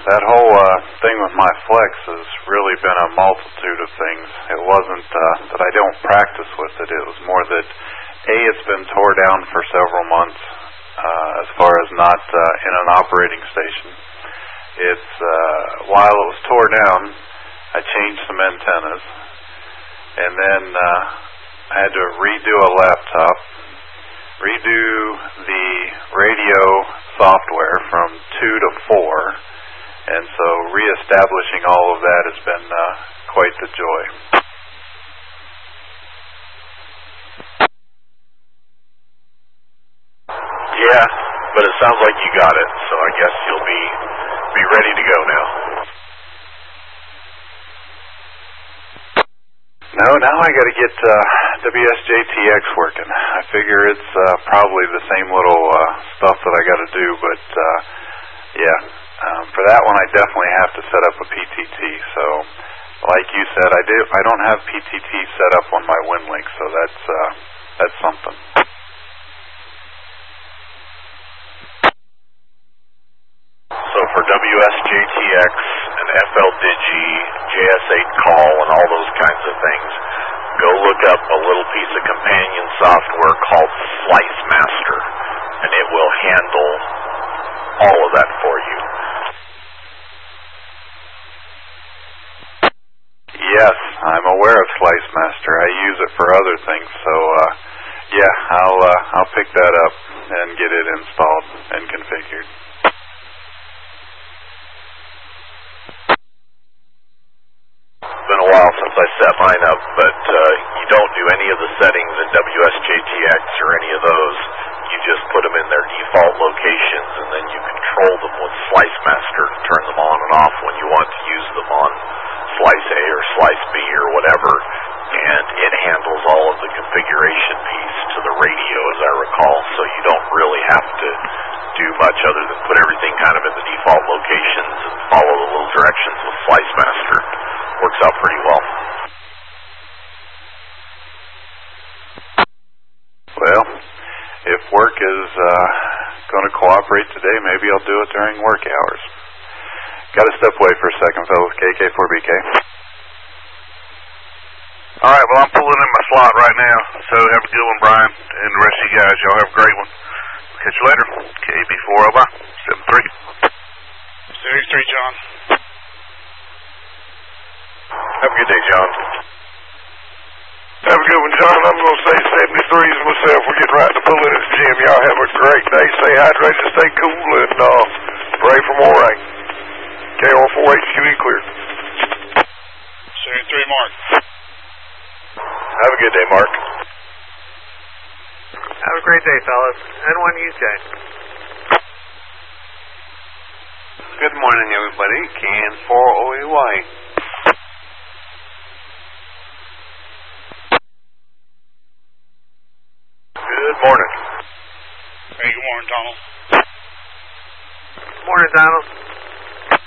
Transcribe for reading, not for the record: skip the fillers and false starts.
that whole thing with my flex has really been a multitude of things. It wasn't that I don't practice with it. It was more that, A, it's been tore down for several months as far as not in an operating station. It's while it was tore down, I changed some antennas, and then I had to redo a laptop, redo the radio software from 2 to 4, and so reestablishing all of that has been quite the joy. Yeah, but it sounds like you got it, so I guess you'll be ready to go now. No, now I got to get WSJTX working. I figure it's probably the same little stuff that I got to do, but yeah, for that one I definitely have to set up a PTT. So, like you said, I don't have PTT set up on my WinLink, so that's something. So for WSJTX and FLDigi, JS8 call, and all those kinds of things, go look up a little piece of companion software called SliceMaster, and it will handle all of that for you. Yes, I'm aware of SliceMaster. I use it for other things, so yeah, I'll pick that up and get it installed and configured. It's been a while since I set mine up, but you don't do any of the settings in WSJTX or any of those. You just put them in their default locations, and then you control them with SliceMaster to turn them on and off when you want to use them on Slice A or Slice B or whatever, and it handles all of the configuration piece to the radio, as I recall, so you don't really have to do much other than put everything kind of in the default locations and follow the little directions with SliceMaster. Works out pretty well. Well, if work is going to cooperate today, maybe I'll do it during work hours. Got to step away for a second, fellas. KK4BK. All right, well, I'm pulling in my slot right now, so have a good one, Brian, and the rest of you guys. Y'all have a great one. Catch you later. KB40 by 73. Series 3, John. Have a good day, John. Have a good one, John. I'm going to say 73s myself. We're getting right to pull in at the gym. Y'all have a great day. Stay hydrated, stay cool, and pray for more rain. KR4HQE clear. Series 3, Mark. Have a good day, Mark. Have a great day, fellas. N1UK. Good morning, everybody. CAN4OAY. Good morning. Hey, good morning, Donald. Morning, Donald.